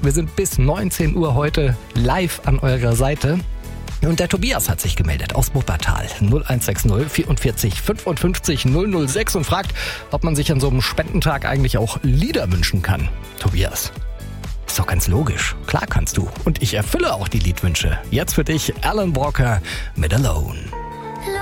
Wir sind bis 19 Uhr heute live an eurer Seite. Und der Tobias hat sich gemeldet aus Wuppertal 0160 44 55 006 und fragt, ob man sich an so einem Spendentag eigentlich auch Lieder wünschen kann. Tobias, ist doch ganz logisch. Klar kannst du. Und ich erfülle auch die Liedwünsche. Jetzt für dich Alan Walker mit Alone.